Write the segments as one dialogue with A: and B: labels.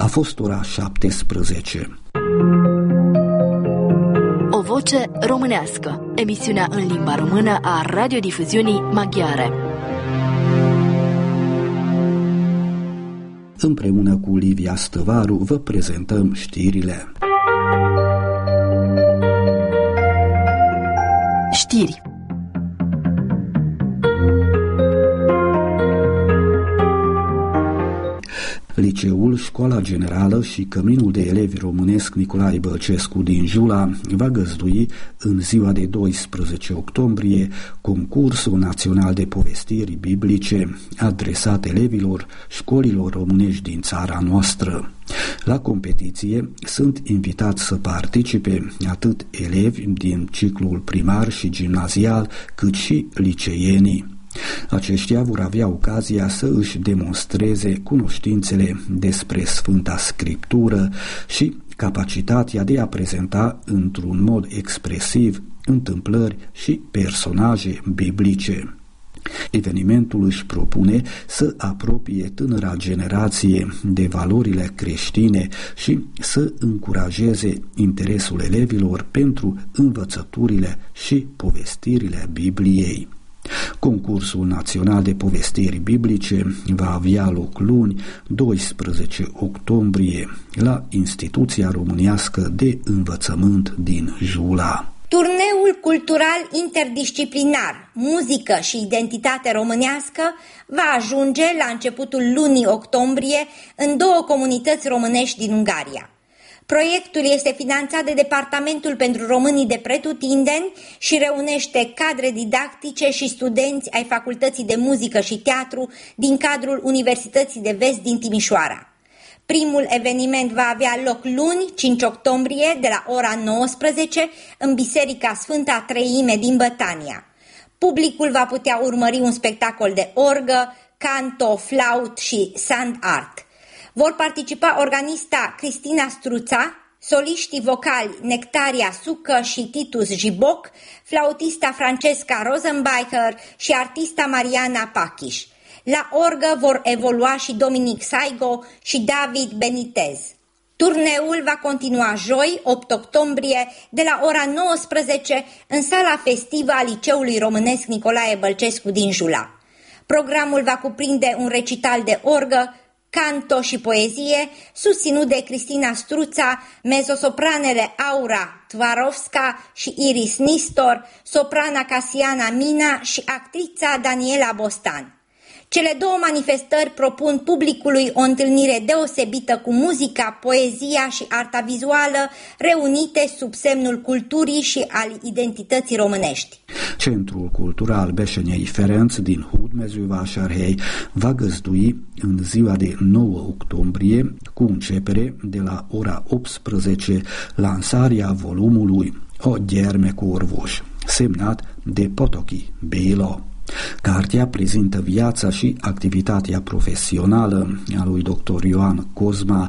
A: A fost ora 17.
B: O voce românească. Emisiunea în limba română a radiodifuziunii maghiare.
A: Împreună cu Livia Stăvaru vă prezentăm știrile.
B: Știri.
A: Liceul, Școala Generală și Căminul de Elevi Românesc Nicolae Bălcescu din Jula va găzdui în ziua de 12 octombrie concursul național de povestiri biblice adresat elevilor școlilor românești din țara noastră. La competiție sunt invitați să participe atât elevi din ciclul primar și gimnazial, cât și liceienii. Aceștia vor avea ocazia să își demonstreze cunoștințele despre Sfânta Scriptură și capacitatea de a prezenta într-un mod expresiv întâmplări și personaje biblice. Evenimentul își propune să apropie tânăra generație de valorile creștine și să încurajeze interesul elevilor pentru învățăturile și povestirile Bibliei. Concursul național de povestiri biblice va avea loc luni, 12 octombrie, la Instituția Românească de Învățământ din Jula.
C: Turneul cultural interdisciplinar, muzică și identitate românească va ajunge la începutul lunii octombrie în 2 comunități românești din Ungaria. Proiectul este finanțat de Departamentul pentru Românii de Pretutindeni și reunește cadre didactice și studenți ai Facultății de Muzică și Teatru din cadrul Universității de Vest din Timișoara. Primul eveniment va avea loc luni, 5 octombrie, de la ora 19, în Biserica Sfânta Treime din Bătania. Publicul va putea urmări un spectacol de orgă, canto, flaut și sand art. Vor participa organista Cristina Struța, soliștii vocali Nectaria Sucă și Titus Jiboc, flautista Francesca Rosenbacher și artista Mariana Pachiș. La orgă vor evolua și Dominic Saigo și David Benitez. Turneul va continua joi, 8 octombrie, de la ora 19 în sala festivă a Liceului Românesc Nicolae Bălcescu din Jula. Programul va cuprinde un recital de orgă, canto și poezie, susținut de Cristina Struța, mezosopranele Aura Tvarovska și Iris Nistor, soprana Casiana Mina și actrița Daniela Bostan. Cele 2 manifestări propun publicului o întâlnire deosebită cu muzica, poezia și arta vizuală, reunite sub semnul culturii și al identității românești.
A: Centrul Cultural Beșeniei Ferenc din Hódmezővásárhely va găzdui în ziua de 9 octombrie, cu începere de la ora 18, lansarea volumului O gyermekorvos, semnat de Potoki Béla. Cartea prezintă viața și activitatea profesională a lui dr. Ioan Cozma,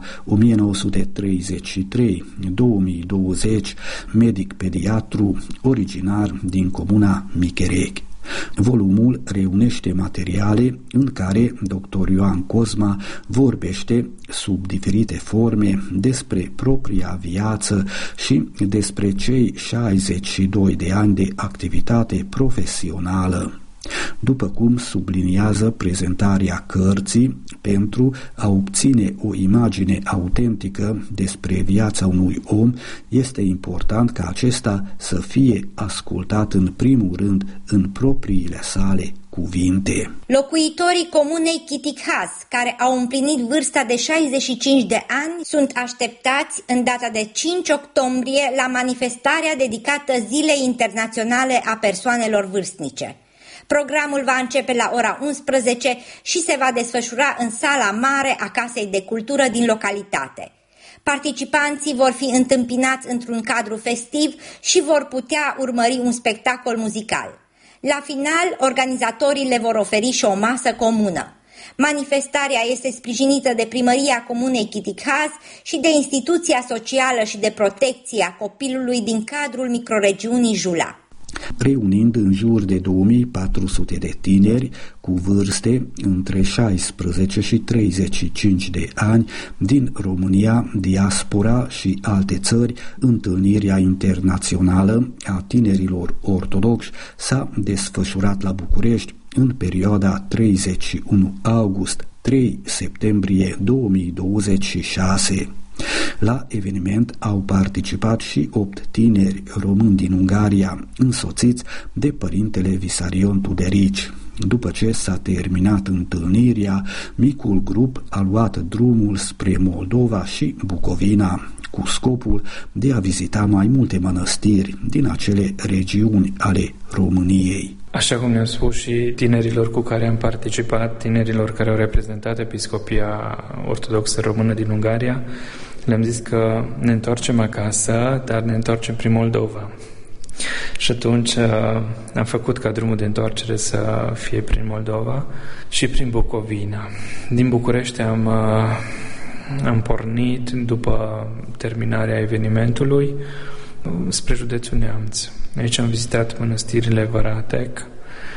A: 1933-2020, medic pediatru, originar din comuna Micherechi. Volumul reunește materiale în care dr. Ioan Cozma vorbește sub diferite forme despre propria viață și despre cei 62 de ani de activitate profesională. După cum subliniază prezentarea cărții, pentru a obține o imagine autentică despre viața unui om, este important ca acesta să fie ascultat în primul rând în propriile sale cuvinte.
C: Locuitorii comunei Chitikhaz, care au împlinit vârsta de 65 de ani, sunt așteptați în data de 5 octombrie la manifestarea dedicată Zilei Internaționale a Persoanelor Vârstnice. Programul va începe la ora 11 și se va desfășura în sala mare a Casei de Cultură din localitate. Participanții vor fi întâmpinați într-un cadru festiv și vor putea urmări un spectacol muzical. La final, organizatorii le vor oferi și o masă comună. Manifestarea este sprijinită de Primăria Comunei Chitikhaz și de Instituția Socială și de Protecție a Copilului din cadrul microregiunii Jula.
A: reunind în jur de 2400 de tineri cu vârste între 16 și 35 de ani din România, diaspora și alte țări. Întâlnirea internațională a tinerilor ortodoxi s-a desfășurat la București în perioada 31 august-3 septembrie 2026. La eveniment au participat și 8 tineri români din Ungaria, însoțiți de părintele Visarion Tuderici. După ce s-a terminat întâlnirea, micul grup a luat drumul spre Moldova și Bucovina, cu scopul de a vizita mai multe mănăstiri din acele regiuni ale României.
D: Așa cum ne-am spus și tinerilor cu care am participat, tinerilor care au reprezentat Episcopia Ortodoxă Română din Ungaria, le-am zis că ne întoarcem acasă, dar ne întoarcem prin Moldova. Și atunci am făcut ca drumul de întoarcere să fie prin Moldova și prin Bucovina. Din București am pornit după terminarea evenimentului spre județul Neamț. Aici am vizitat mănăstirile Văratec,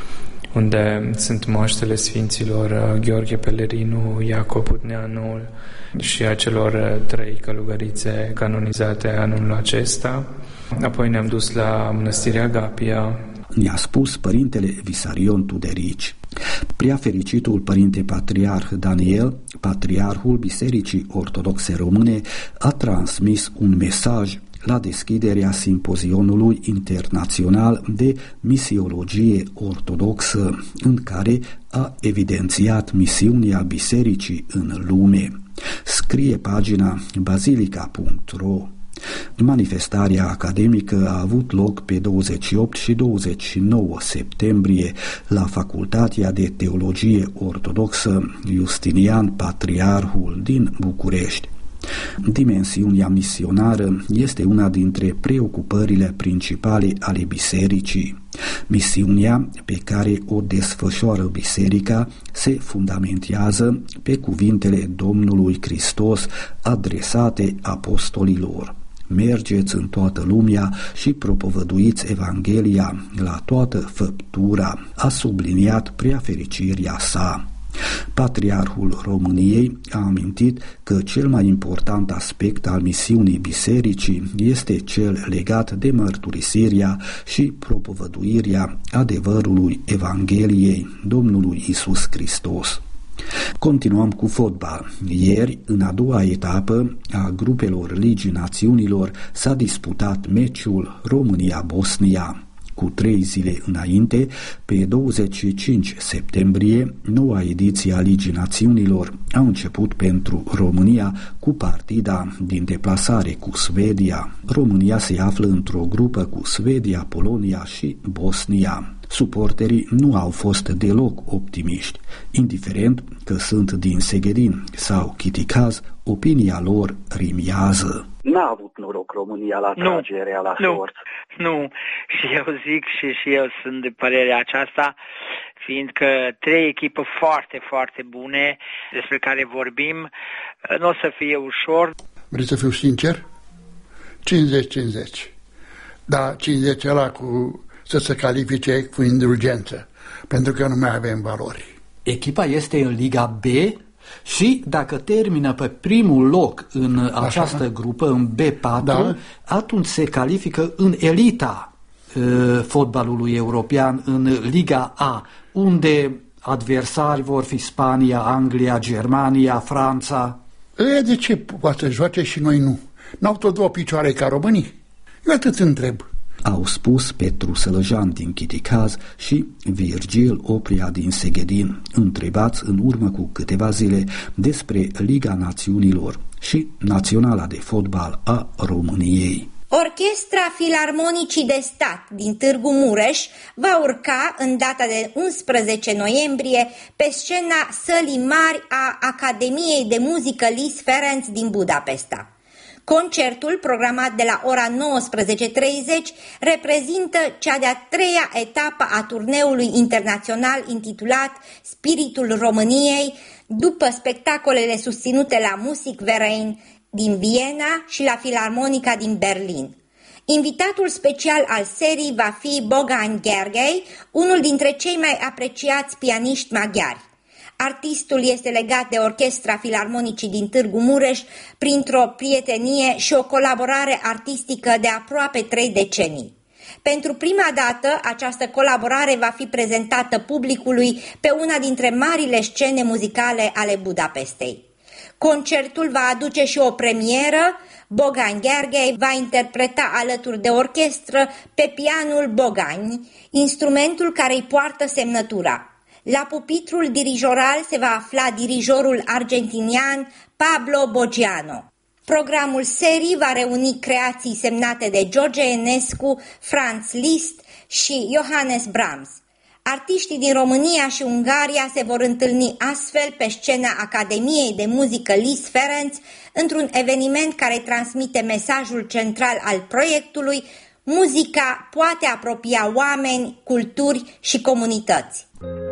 D: unde sunt moaștele sfinților Gheorghe Pelerinu, Iacob Putneanul și a celor 3 călugărițe canonizate anul acesta. Apoi ne-am dus la mănăstirea Agapia.
A: Ne-a spus părintele Visarion Tuderici. Prea fericitul părinte patriarh Daniel, patriarhul Bisericii Ortodoxe Române, a transmis un mesaj la deschiderea simpozionului internațional de misiologie ortodoxă, în care a evidențiat misiunea bisericii în lume. Scrie pagina basilica.ro. Manifestarea academică a avut loc pe 28 și 29 septembrie la Facultatea de Teologie Ortodoxă Justinian Patriarhul din București. Dimensiunea misionară este una dintre preocupările principale ale bisericii. Misiunea pe care o desfășoară biserica se fundamentează pe cuvintele Domnului Hristos adresate apostolilor. Mergeți în toată lumea și propovăduiți Evanghelia la toată făptura, a subliniat preafericirea sa. Patriarhul României a amintit că cel mai important aspect al misiunii bisericii este cel legat de mărturisirea și propovăduirea adevărului Evangheliei Domnului Iisus Hristos. Continuăm cu fotbal. Ieri, în a doua etapă a grupelor Ligii Națiunilor, s-a disputat meciul România-Bosnia. Cu 3 zile înainte, pe 25 septembrie, noua ediție a Ligii Națiunilor a început pentru România cu partida din deplasare cu Suedia. România se află într-o grupă cu Suedia, Polonia și Bosnia. Suporterii nu au fost deloc optimiști, indiferent că sunt din Seghedin sau Chiticaz, opinia lor rimiază.
E: N-a avut noroc România la tragerea la sort.
F: Nu, și eu zic și eu sunt de părerea aceasta, fiindcă 3 echipe foarte, foarte bune despre care vorbim, nu o să fie ușor.
G: Vrei să fiu sincer? 50-50. Da, 50 ăla cu să se califice cu indulgență, pentru că nu mai avem valori.
H: Echipa este în Liga B și dacă termină pe primul loc în această grupă, în B4, atunci se califică în elita fotbalului european, în Liga A, unde adversari vor fi Spania, Anglia, Germania, Franța.
G: De ce poate să joace și noi nu? N-au tot 2 picioare ca românii? Eu atât întreb.
A: Au spus Petru Sălăjan din Chiticaz și Virgil Oprea din Seghedin, întrebați în urmă cu câteva zile despre Liga Națiunilor și Naționala de Fotbal a României.
C: Orchestra Filarmonicii de Stat din Târgu Mureș va urca în data de 11 noiembrie pe scena Sălii Mari a Academiei de Muzică Lis Ferenc din Budapesta. Concertul, programat de la ora 19:30, reprezintă cea de-a 3-a etapă a turneului internațional intitulat Spiritul României, după spectacolele susținute la Musikverein din Viena și la Filarmonica din Berlin. Invitatul special al serii va fi Bogan Gergely, unul dintre cei mai apreciați pianiști maghiari. Artistul este legat de Orchestra Filarmonicii din Târgu Mureș printr-o prietenie și o colaborare artistică de aproape 3 decenii. Pentru prima dată, această colaborare va fi prezentată publicului pe una dintre marile scene muzicale ale Budapestei. Concertul va aduce și o premieră. Bogan Gergely va interpreta alături de orchestră pe pianul Bogani, instrumentul care îi poartă semnătura. La pupitrul dirijoral se va afla dirijorul argentinian Pablo Boggiano. Programul serii va reuni creații semnate de George Enescu, Franz Liszt și Johannes Brahms. Artiștii din România și Ungaria se vor întâlni astfel pe scena Academiei de Muzică Liszt Ferenc într-un eveniment care transmite mesajul central al proiectului: muzica poate apropia oameni, culturi și comunități.